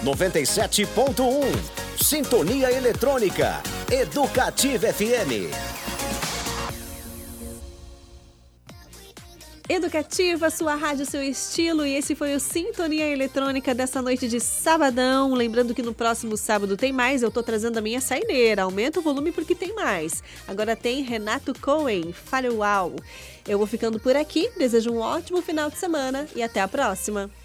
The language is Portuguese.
97.1. Sintonia Eletrônica. Educativa FM. Educativa, sua rádio, seu estilo. E esse foi o Sintonia Eletrônica dessa noite de sabadão. Lembrando que no próximo sábado tem mais. Eu tô trazendo a minha saineira. Aumenta o volume porque tem mais. Agora tem Renato Cohen, Fale Uau. Eu vou ficando por aqui. Desejo um ótimo final de semana e até a próxima.